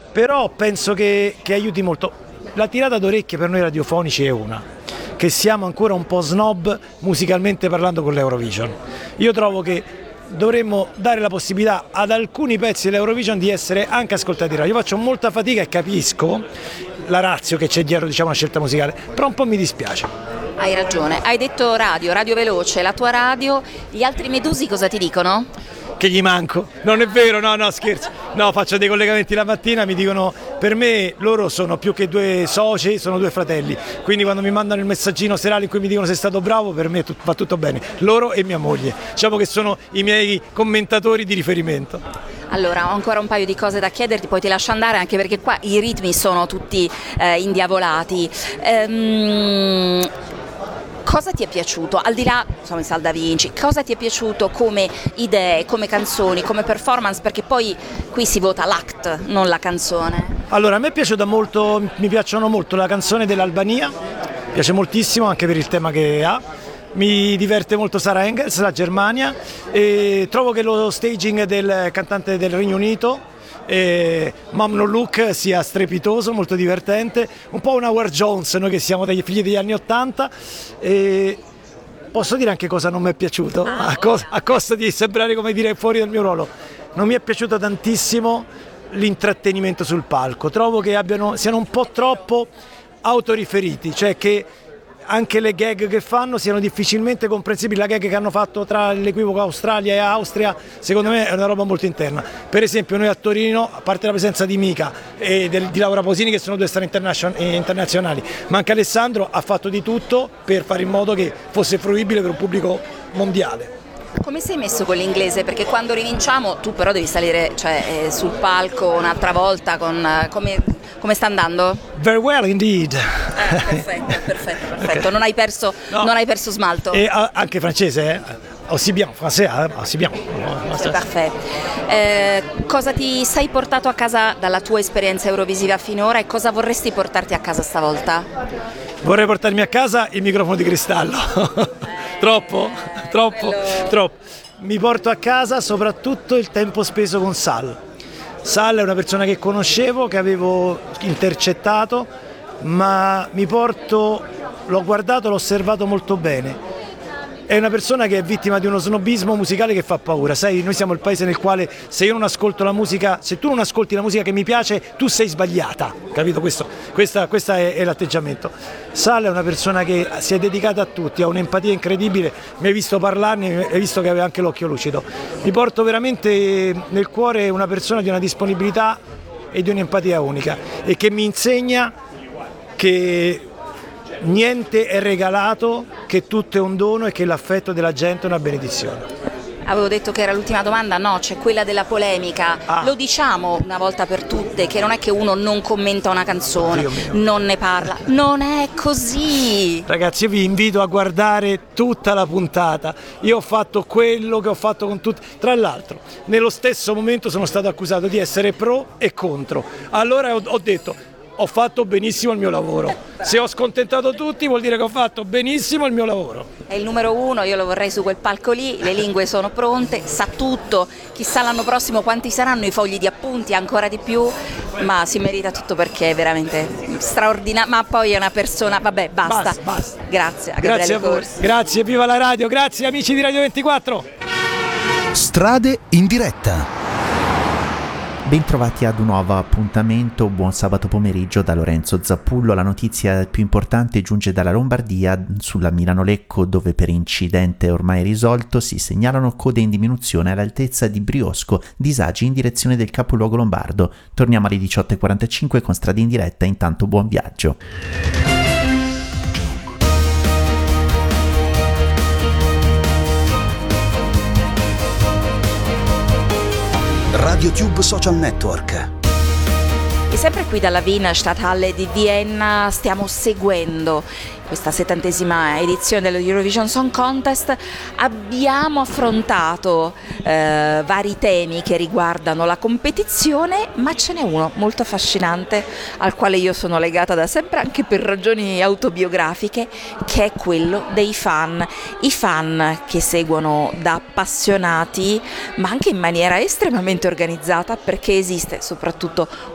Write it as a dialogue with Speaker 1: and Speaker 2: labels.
Speaker 1: però penso che aiuti molto. La tirata d'orecchie per noi radiofonici è una, che siamo ancora un po' snob musicalmente parlando con l'Eurovision. Io trovo che dovremmo dare la possibilità ad alcuni pezzi dell'Eurovision di essere anche ascoltati in radio. Io faccio molta fatica e capisco la ratio che c'è dietro, diciamo, una scelta musicale, però un po' mi dispiace.
Speaker 2: Hai ragione, hai detto radio veloce, la tua radio, gli altri Medusi cosa ti dicono?
Speaker 1: Che gli manco, non è vero, no scherzo, no, faccio dei collegamenti la mattina, mi dicono, per me loro sono più che due soci, sono due fratelli, quindi quando mi mandano il messaggino serale in cui mi dicono sei stato bravo, per me va tutto bene, loro e mia moglie, diciamo che sono i miei commentatori di riferimento.
Speaker 2: Allora, ho ancora un paio di cose da chiederti, poi ti lascio andare anche perché qua i ritmi sono tutti indiavolati. Cosa ti è piaciuto, al di là, insomma, in Sal da Vinci, cosa ti è piaciuto come idee, come canzoni, come performance, perché poi qui si vota l'act, non la canzone.
Speaker 1: Allora, a me è piaciuta molto, mi piacciono molto la canzone dell'Albania, mi piace moltissimo anche per il tema che ha, mi diverte molto Sarah Engels, la Germania, e trovo che lo staging del cantante del Regno Unito, Mom No Look, sia strepitoso, molto divertente, un po' una Howard Jones, noi che siamo degli figli degli anni '80. Posso dire anche cosa non mi è piaciuto, a costo di sembrare, come dire, fuori dal mio ruolo. Non mi è piaciuto tantissimo l'intrattenimento sul palco, trovo che siano un po' troppo autoriferiti, cioè che anche le gag che fanno siano difficilmente comprensibili. La gag che hanno fatto tra l'equivoco Australia e Austria, secondo me è una roba molto interna. Per esempio noi a Torino, a parte la presenza di Mica e di Laura Pausini, che sono due star internazionali, ma anche Alessandro ha fatto di tutto per fare in modo che fosse fruibile per un pubblico mondiale.
Speaker 2: Come sei messo con l'inglese? Perché quando rivinciamo tu però devi salire, cioè, sul palco un'altra volta come sta andando?
Speaker 1: Very well indeed.
Speaker 2: Perfetto.
Speaker 1: Okay.
Speaker 2: Non hai perso smalto.
Speaker 1: E anche francese, aussi bien, français, aussi bien.
Speaker 2: C'est parfait. Cosa ti sei portato a casa dalla tua esperienza eurovisiva finora e cosa vorresti portarti a casa stavolta?
Speaker 1: Vorrei portarmi a casa il microfono di cristallo. Troppo? Mi porto a casa soprattutto il tempo speso con Sal. Sal è una persona che conoscevo, che avevo intercettato, ma l'ho guardato, l'ho osservato molto bene. È una persona che è vittima di uno snobismo musicale che fa paura. Sai, noi siamo il paese nel quale se tu non ascolti la musica che mi piace, tu sei sbagliata. Capito questo? Questo è l'atteggiamento. Sal è una persona che si è dedicata a tutti, ha un'empatia incredibile, mi hai visto parlarne, hai visto che aveva anche l'occhio lucido. Mi porto veramente nel cuore una persona di una disponibilità e di un'empatia unica e che mi insegna che niente è regalato, che tutto è un dono e che l'affetto della gente è una benedizione.
Speaker 2: Avevo detto che era l'ultima domanda, no, c'è quella della polemica. Lo diciamo una volta per tutte, che non è che uno non commenta una canzone, non ne parla, non è così.
Speaker 1: Ragazzi, io vi invito a guardare tutta la puntata, io ho fatto quello che ho fatto con tutti, tra l'altro nello stesso momento sono stato accusato di essere pro e contro, allora ho detto ho fatto benissimo il mio lavoro, se ho scontentato tutti vuol dire che ho fatto benissimo il mio lavoro.
Speaker 2: È il numero uno, io lo vorrei su quel palco lì, le lingue sono pronte, sa tutto, chissà l'anno prossimo quanti saranno i fogli di appunti, ancora di più, ma si merita tutto perché è veramente straordinario, ma poi è una persona, vabbè, basta. Grazie a Gabriele Corsi.
Speaker 1: Grazie, viva la radio, grazie amici di Radio 24.
Speaker 3: Strade in diretta. Bentrovati ad un nuovo appuntamento, buon sabato pomeriggio da Lorenzo Zappullo. La notizia più importante giunge dalla Lombardia, sulla Milano-Lecco, dove per incidente ormai risolto si segnalano code in diminuzione all'altezza di Briosco, disagi in direzione del capoluogo lombardo. Torniamo alle 18.45 con Strade in diretta, intanto buon viaggio.
Speaker 4: RadioTube Social Network.
Speaker 2: E sempre qui dalla Wiener Stadthalle di Vienna stiamo seguendo questa 70ª edizione dello Eurovision Song Contest. Abbiamo affrontato vari temi che riguardano la competizione, ma ce n'è uno molto affascinante al quale io sono legata da sempre anche per ragioni autobiografiche, che è quello dei fan. I fan che seguono da appassionati, ma anche in maniera estremamente organizzata, perché esiste soprattutto